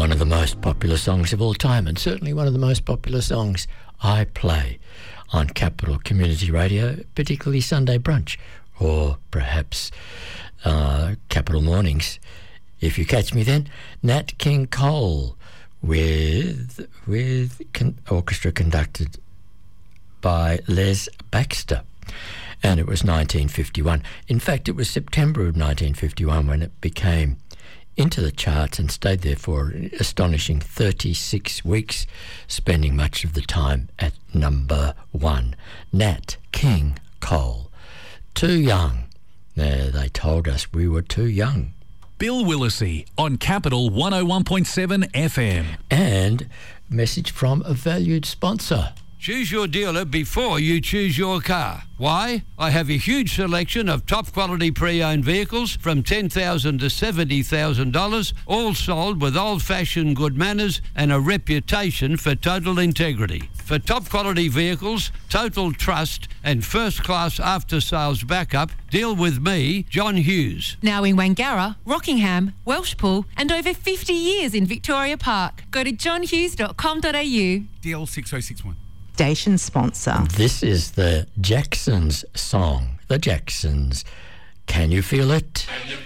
one of the most popular songs of all time, and certainly one of the most popular songs I play on Capital Community Radio, particularly Sunday brunch, or perhaps Capital Mornings. If you catch me then, Nat King Cole with orchestra conducted by Les Baxter. And it was 1951. In fact, it was September of 1951 when it became into the charts and stayed there for an astonishing 36 weeks, spending much of the time at number one. Nat King Cole. Too young. They told us we were too young. Bill Willisey on Capital 101.7 FM. And message from a valued sponsor. Choose your dealer before you choose your car. Why? I have a huge selection of top quality pre-owned vehicles from $10,000 to $70,000, all sold with old-fashioned good manners and a reputation for total integrity. For top quality vehicles, total trust and first-class after-sales backup, deal with me, John Hughes. Now in Wangara, Rockingham, Welshpool and over 50 years in Victoria Park. Go to johnhughes.com.au. DL 6061. Station sponsor. This is the Jacksons song. The Jacksons. Can you feel it? Can you